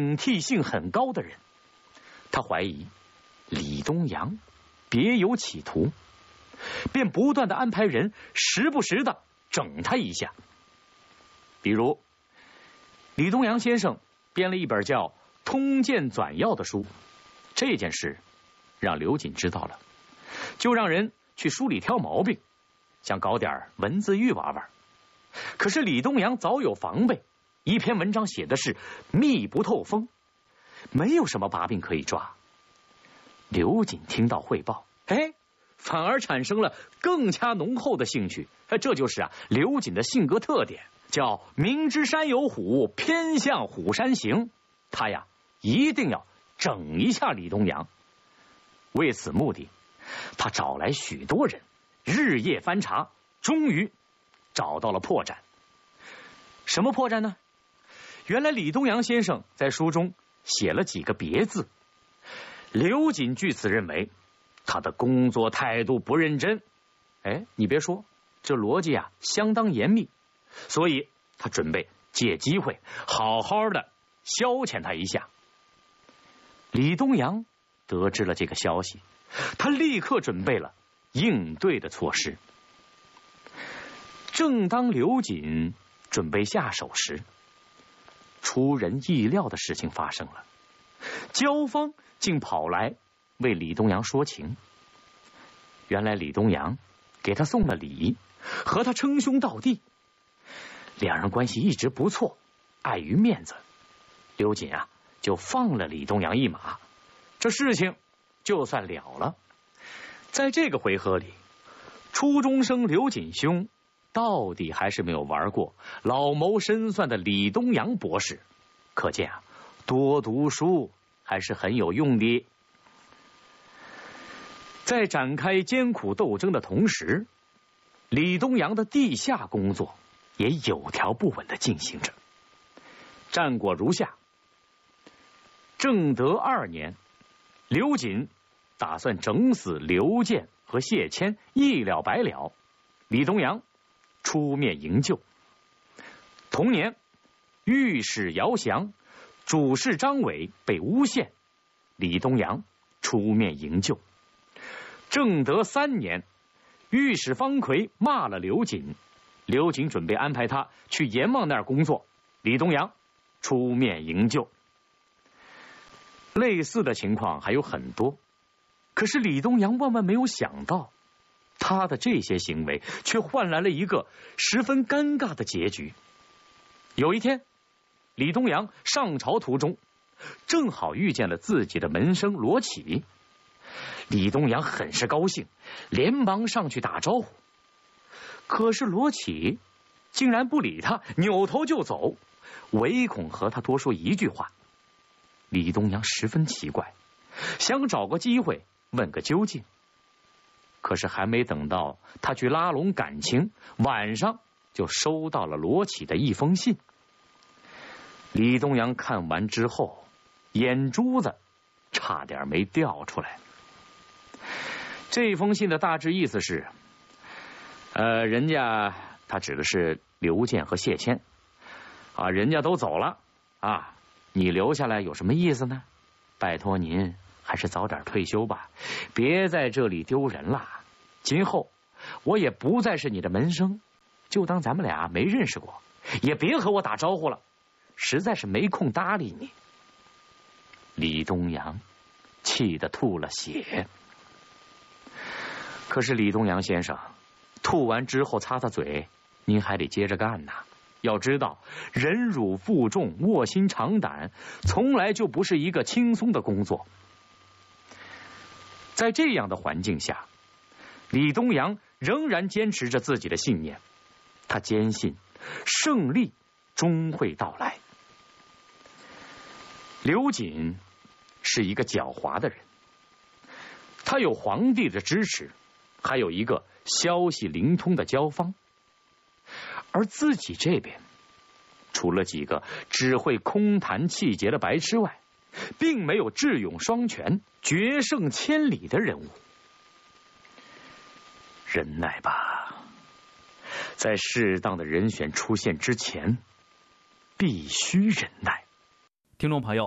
警惕性很高的人。他怀疑李东阳别有企图，便不断的安排人时不时的整他一下。比如李东阳先生编了一本叫《通鉴纂要》的书，这件事让刘瑾知道了，就让人去书里挑毛病，想搞点文字狱玩玩。可是李东阳早有防备，一篇文章写的是密不透风，没有什么把柄可以抓。刘瑾听到汇报，反而产生了更加浓厚的兴趣。这就是刘瑾的性格特点，叫明知山有虎，偏向虎山行。他一定要整一下李东阳。为此目的，他找来许多人，日夜翻查，终于找到了破绽。什么破绽呢？原来李东阳先生在书中写了几个别字，刘瑾据此认为他的工作态度不认真。你别说，这逻辑相当严密，所以他准备借机会好好的消遣他一下。李东阳得知了这个消息，他立刻准备了应对的措施。正当刘瑾准备下手时，出人意料的事情发生了。焦芳竟跑来为李东阳说情。原来李东阳给他送了礼，和他称兄道弟，两人关系一直不错。碍于面子，刘瑾就放了李东阳一马，这事情就算了了。在这个回合里，初中生刘瑾兄到底还是没有玩过老谋深算的李东阳博士，可见多读书还是很有用的。在展开艰苦斗争的同时，李东阳的地下工作也有条不紊地进行着。战果如下：正德2年，刘瑾打算整死刘建和谢谦，一了百了。李东阳出面营救。同年，御史姚祥、主事张伟被诬陷，李东阳出面营救。正德3年，御史方奎骂了刘瑾，刘瑾准备安排他去阎王那儿工作，李东阳出面营救。类似的情况还有很多，可是李东阳万万没有想到，他的这些行为却换来了一个十分尴尬的结局。有一天，李东阳上朝途中，正好遇见了自己的门生罗启。李东阳很是高兴，连忙上去打招呼。可是罗启竟然不理他，扭头就走，唯恐和他多说一句话。李东阳十分奇怪，想找个机会问个究竟。可是还没等到他去拉拢感情，晚上就收到了罗启的一封信。李东阳看完之后，眼珠子差点没掉出来。这封信的大致意思是，人家他指的是刘建和谢谦人家都走了你留下来有什么意思呢？拜托您还是早点退休吧，别在这里丢人了。今后我也不再是你的门生，就当咱们俩没认识过，也别和我打招呼了，实在是没空搭理你。李东阳气得吐了血。可是李东阳先生，吐完之后擦擦嘴，您还得接着干呐。要知道，忍辱负重、卧薪尝胆，从来就不是一个轻松的工作。在这样的环境下，李东阳仍然坚持着自己的信念，他坚信胜利终会到来。刘瑾是一个狡猾的人，他有皇帝的支持，还有一个消息灵通的焦芳，而自己这边除了几个只会空谈气节的白痴外，并没有智勇双全、决胜千里的人物。忍耐吧，在适当的人选出现之前，必须忍耐。 听众朋友，